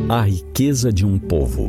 A riqueza de um povo.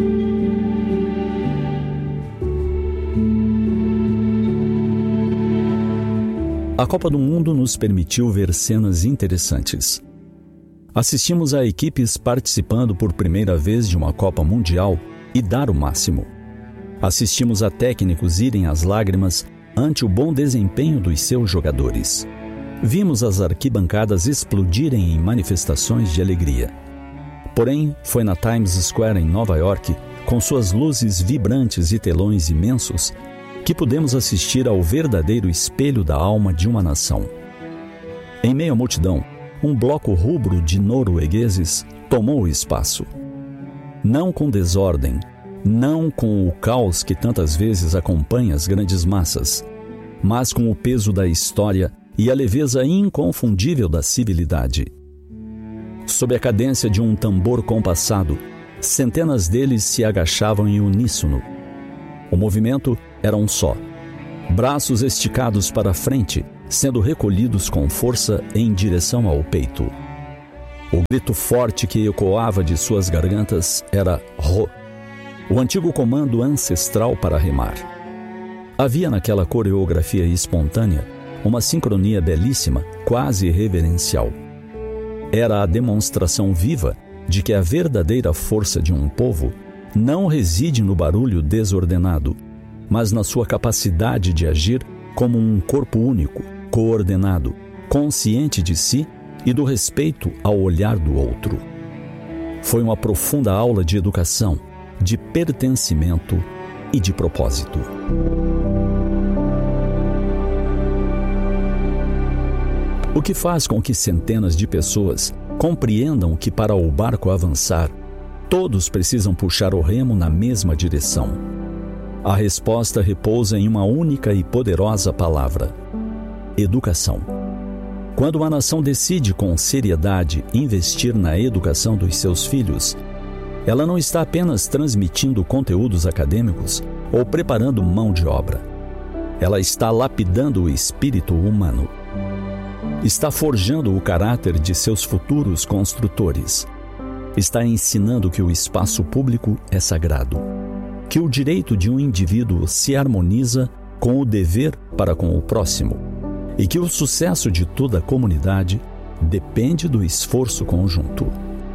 A Copa do Mundo nos permitiu ver cenas interessantes. Assistimos a equipes participando por primeira vez de uma Copa Mundial e dar o máximo. Assistimos a técnicos irem às lágrimas ante o bom desempenho dos seus jogadores. Vimos as arquibancadas explodirem em manifestações de alegria. Porém, foi na Times Square, em Nova York, com suas luzes vibrantes e telões imensos, que pudemos assistir ao verdadeiro espelho da alma de uma nação. Em meio à multidão, um bloco rubro de noruegueses tomou o espaço. Não com desordem, não com o caos que tantas vezes acompanha as grandes massas, mas com o peso da história e a leveza inconfundível da civilidade. Sob a cadência de um tambor compassado, centenas deles se agachavam em uníssono. O movimento era um só. Braços esticados para frente, sendo recolhidos com força em direção ao peito. O grito forte que ecoava de suas gargantas era Ro, o antigo comando ancestral para remar. Havia naquela coreografia espontânea uma sincronia belíssima, quase reverencial. Era a demonstração viva de que a verdadeira força de um povo não reside no barulho desordenado, mas na sua capacidade de agir como um corpo único, coordenado, consciente de si e do respeito ao olhar do outro. Foi uma profunda aula de educação, de pertencimento e de propósito. O que faz com que centenas de pessoas compreendam que para o barco avançar, todos precisam puxar o remo na mesma direção. A resposta repousa em uma única e poderosa palavra: educação. Quando uma nação decide com seriedade investir na educação dos seus filhos, ela não está apenas transmitindo conteúdos acadêmicos ou preparando mão de obra. Ela está lapidando o espírito humano. Está forjando o caráter de seus futuros construtores. Está ensinando que o espaço público é sagrado, que o direito de um indivíduo se harmoniza com o dever para com o próximo e que o sucesso de toda a comunidade depende do esforço conjunto.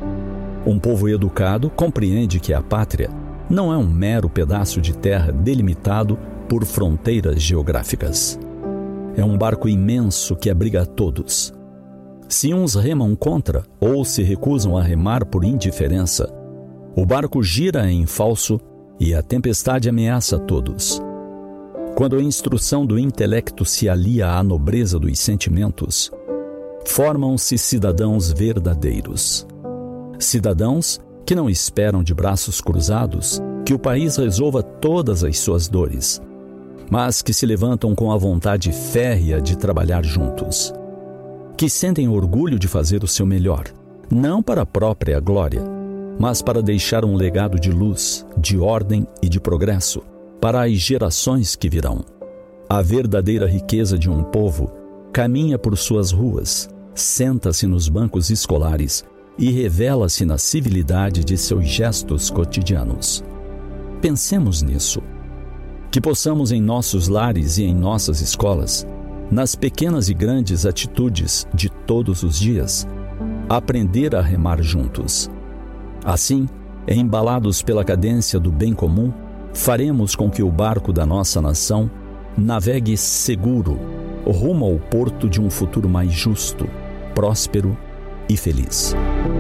Um povo educado compreende que a pátria não é um mero pedaço de terra delimitado por fronteiras geográficas. É um barco imenso que abriga a todos. Se uns remam contra ou se recusam a remar por indiferença, o barco gira em falso e a tempestade ameaça a todos. Quando a instrução do intelecto se alia à nobreza dos sentimentos, formam-se cidadãos verdadeiros. Cidadãos que não esperam de braços cruzados que o país resolva todas as suas dores, mas que se levantam com a vontade férrea de trabalhar juntos. Que sentem orgulho de fazer o seu melhor, não para a própria glória, mas para deixar um legado de luz, de ordem e de progresso para as gerações que virão. A verdadeira riqueza de um povo caminha por suas ruas, senta-se nos bancos escolares e revela-se na civilidade de seus gestos cotidianos. Pensemos nisso. Que possamos em nossos lares e em nossas escolas, nas pequenas e grandes atitudes de todos os dias, aprender a remar juntos. Assim, embalados pela cadência do bem comum, faremos com que o barco da nossa nação navegue seguro rumo ao porto de um futuro mais justo, próspero e feliz.